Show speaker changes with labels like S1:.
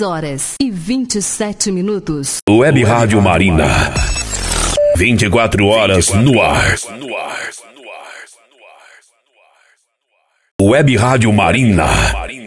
S1: 6h27.
S2: Web Rádio Marina. 24 horas no ar. Web Rádio Marina.